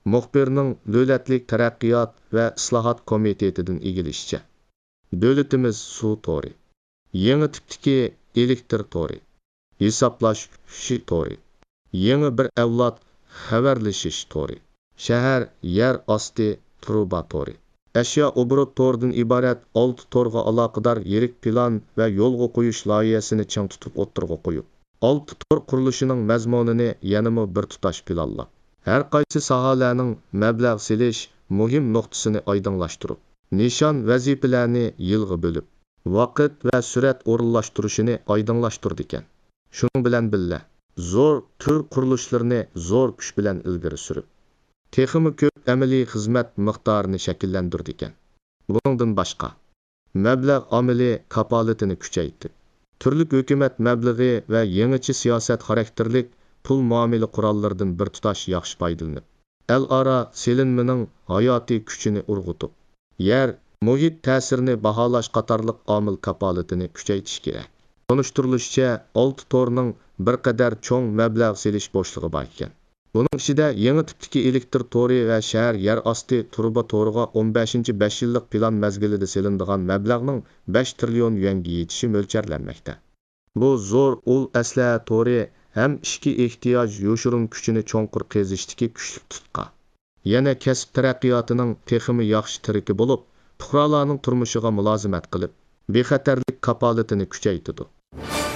Muxbirning Davlatlik taraqqiyot va islohot komitetidan egilishicha, davlatimiz suv to'ri, yangi tipdagi elektr to'ri, hisoblash kuchi to'ri, yangi bir avlod xabarlashish to'ri, shahar yer osti truba to'ri, ashyo obrot to'ridan iborat 6 to'rga aloqador yirik plan va yo'lga qo'yish loyihasini ching tutib o'tirg'a qo'yib, 6 to'r qurilishining mazmunini yanama bir tutash planlab, har qaysi sohalarning mablag' selish muhim nuqtasini oydinlashtirib, nishon vazifalarni yilga bo'lib, vaqt va surat o'rinlashtirishini oydinlashtirdi ekan. Shuning bilan birga zo'r tur qurilishlarni zo'r kuch bilan ilgari surib, texmi ko'p amaliy xizmat miqdorini shakllantirdi ekan. Bundan boshqa mablag' omili kapolatini kuchaytirdi. Turli hukumat mablag'i va yangicha siyosat xarakterlik pul muomala qurollaridan bir tutash yaxshi foydalanib, al-aro selinmaning hayotiy kuchini urg'utib, yer muhit ta'sirini baholash qatorliq omil kapolatini kuchaytirish kerak. Tonishtirilishicha, 6 to'rning bir qadar cho'ng mablag' selish bo'shlig'i bor ekan. Buning ichida yangi tipdagi elektr to'ri va shahar yer osti turba to'riga 15-5 yillik plan mezgilida selinadigan mablag'ning 5 trillion yuanga yetishi mo'ljallanmoqda. Bu zo'r ul asla to'ri ham ishki ehtiyoj yo'shirin kuchini cho'nqur qezishdagi kuchli tutqa. Yana kasb taraqqiyotining texmi yaxshi tiriki bo'lib, fuqarolarning turmushiga mulozimat qilib, bexatarlik kapolatini kuchaytirdi.